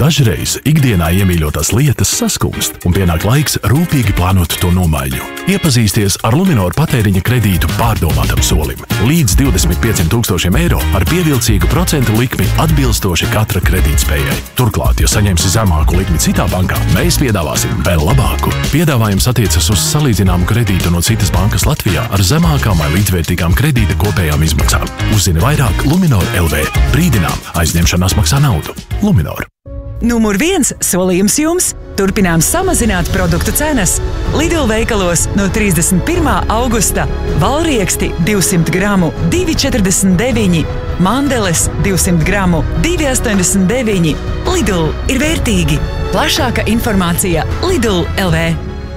Dažreiz ikdienā iemīļotās lietas saskumst, un pienāk laiks rūpīgi plānot to nomaiņu. Iepazīsties ar Luminor patēriņa kredītu pārdomātam solim. Līdz 25 000 eiro ar pievilcīgu procentu likmi atbilstoši katra kredītspējai. Turklāt, ja saņemsi zemāku likmi citā bankā, mēs piedāvāsim vēl labāku. Piedāvājums attiecas uz salīdzināmu kredītu no citas bankas Latvijā ar zemākām vai līdzvērtīgām kredīta kopējām izmaksām. Uzzini vairāk Luminor LV. Brīdinām, aizņemšanās maksā naudu. Luminor. Numur 1 solījums jums – turpinām samazināt produktu cenas. Lidl veikalos no 31. augusta valrieksti 200 gramu 2,49, mandeles 200 gramu 2,89. Lidl ir vērtīgi. Plašāka informācija Lidl LV.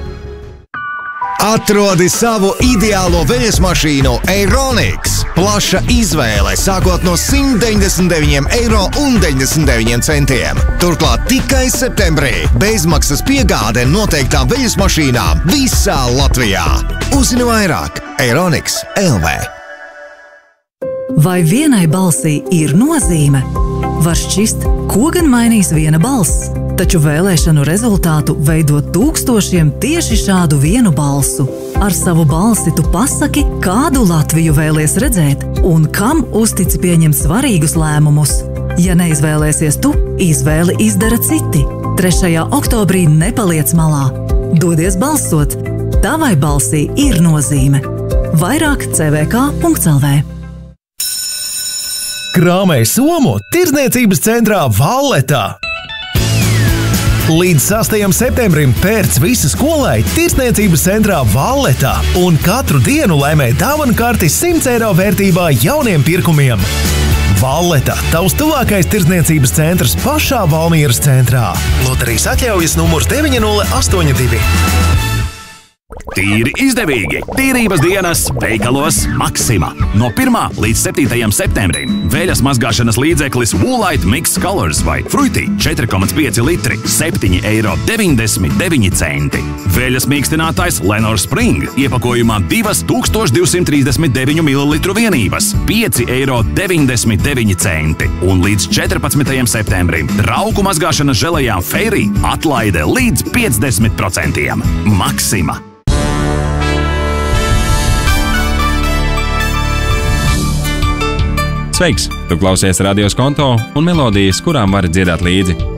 Atrodi savu ideālo veļas mašīnu Eironix. Plaša izvēle sākot no 199,99 €. Turklāt tikai septembrī bezmaksas piegāde noteiktām veļas mašīnām visā Latvijā. Uzzini vairāk Eironix LV. Vai vienai balsī ir nozīme? Var šķist, ko gan mainīs viena balss, taču vēlēšanu rezultātu veido tūkstošiem tieši šādu vienu balsu. Ar savu balsi tu pasaki, kādu Latviju vēlies redzēt un kam uztici pieņemt svarīgus lēmumus. Ja neizvēlēsies tu, izvēli izdara citi. 3. oktobrī nepaliec malā. Dodies balsot. Tavai balsī ir nozīme. Vairāk cvk.lv. Krāmē somu tirdzniecības centrā Valletā. Līdz 6. septembrim pērc visa skolai tirdzniecības centrā Valletā un katru dienu laimē dāvanu karti 100 eiro vērtībā jauniem pirkumiem. Valleta, tavs tuvākais tirdzniecības centrs pašā Valmieras centrā. Loterijas atļaujas numurs 9082. Tīri izdevīgi! Tīrības dienas veikalos Maxima. No 1. līdz 7. septembrim veļas mazgāšanas līdzeklis Woolite Mix Colors vai Fruity 4,5 litri 7,99 €. Veļas mīkstinātājs Lenor Spring iepakojumā 2239 ml vienības 5,99 €. Un līdz 14. septembrim trauku mazgāšanas želejām Fairy atlaide līdz 50%. Maxima. Sveiks! Tu klausies Radio Skonto un melodijas, kurām vari dziedāt līdzi.